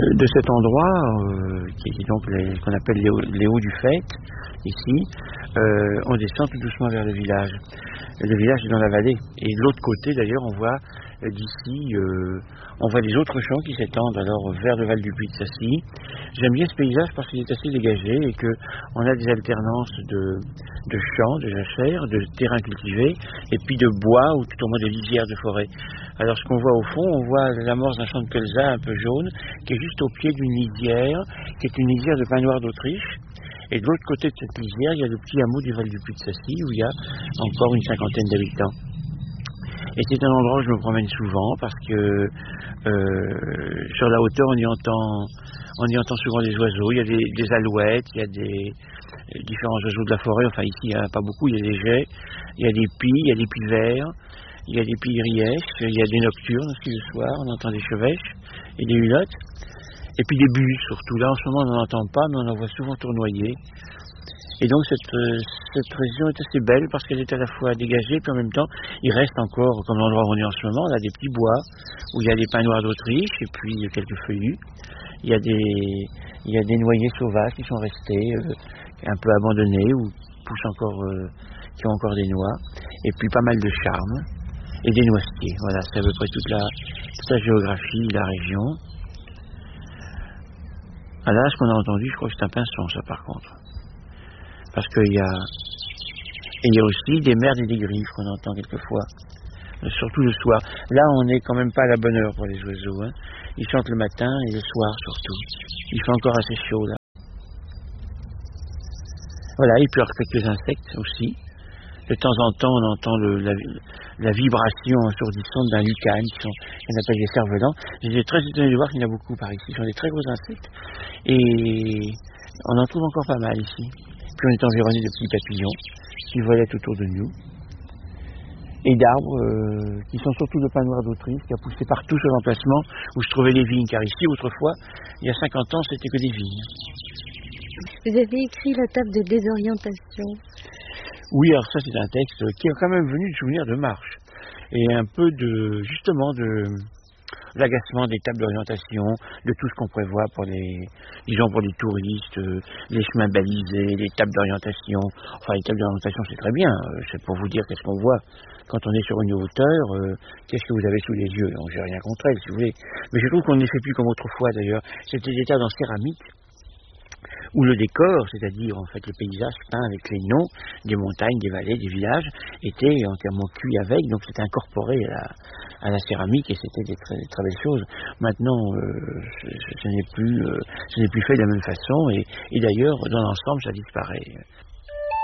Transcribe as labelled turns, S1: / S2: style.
S1: De cet endroit, qui est donc qu'on appelle les Hauts du Fait, ici, on descend tout doucement vers le village. Le village est dans la vallée. Et de l'autre côté, d'ailleurs, on voit d'ici, on voit des autres champs qui s'étendent alors vers le Val du Puy de Sacy. J'aime bien ce paysage parce qu'il est assez dégagé et qu'on a des alternances de champs, de jachères, de terrains cultivés et puis de bois ou tout au moins de lisières de forêt. Alors ce qu'on voit au fond, on voit l'amorce d'un champ de colza un peu jaune qui est juste au pied d'une lisière, qui est une lisière de pin noir d'Autriche. Et de l'autre côté de cette lisière, il y a le petit hameau du Val du Puy de Sacy où il y a encore une cinquantaine d'habitants. Et c'est un endroit où je me promène souvent parce que sur la hauteur on y entend souvent des oiseaux, il y a des alouettes, il y a des différents oiseaux de la forêt, enfin ici il n'y en a pas beaucoup, il y a des geais, il y a des pies, il y a des pivers, il y a des pillerièches, il y a des nocturnes aussi le soir, on entend des chevêches et des hulottes. Et puis des bus surtout, là en ce moment on n'en entend pas mais on en voit souvent tournoyer. Et donc cette région est assez belle parce qu'elle est à la fois dégagée puis en même temps il reste encore, comme l'endroit où on est en ce moment, on a des petits bois où il y a des pins noirs d'Autriche et puis quelques feuillus. Il y a des noyers sauvages qui sont restés un peu abandonnés ou poussent encore, qui ont encore des noix. Et puis pas mal de charme et des noisetiers. Voilà, c'est à peu près toute la géographie de la région. Ah là, ce qu'on a entendu, je crois que c'est un pinson, ça, par contre. Parce qu'il y a aussi des merles et des griffes qu'on entend quelquefois, surtout le soir. Là, on n'est quand même pas à la bonne heure pour les oiseaux. Hein. Ils chantent le matin et le soir, surtout. Il fait encore assez chaud, là. Voilà, il peut y avoir quelques insectes aussi. De temps en temps, on entend la vibration assourdissante d'un lucane, qu'on appelle des cerfs-volants. J'étais très étonné de voir qu'il y en a beaucoup par ici. Ce sont des très gros insectes. Et on en trouve encore pas mal ici. Puis on est environné de petits papillons qui volaient autour de nous. Et d'arbres qui sont surtout de pin noir d'Autriche, qui a poussé partout sur l'emplacement où je trouvais les vignes. Car ici, autrefois, il y a 50 ans, c'était que des vignes.
S2: Vous avez écrit la table de désorientation.
S1: Oui, alors ça c'est un texte qui est quand même venu du souvenir de marche et un peu de l'agacement des tables d'orientation, de tout ce qu'on prévoit pour les touristes, les chemins balisés, les tables d'orientation. Enfin, les tables d'orientation c'est très bien, c'est pour vous dire qu'est-ce qu'on voit quand on est sur une hauteur, qu'est-ce que vous avez sous les yeux. Donc j'ai rien contre elle si vous voulez, mais je trouve qu'on ne les fait plus comme autrefois d'ailleurs. C'était des tables en céramique, où le décor, c'est-à-dire en fait le paysage peint avec les noms des montagnes, des vallées, des villages, était entièrement cuit avec, donc c'était incorporé à la céramique et c'était des très, très belles choses. Maintenant, ce n'est plus fait de la même façon et d'ailleurs dans l'ensemble ça disparaît.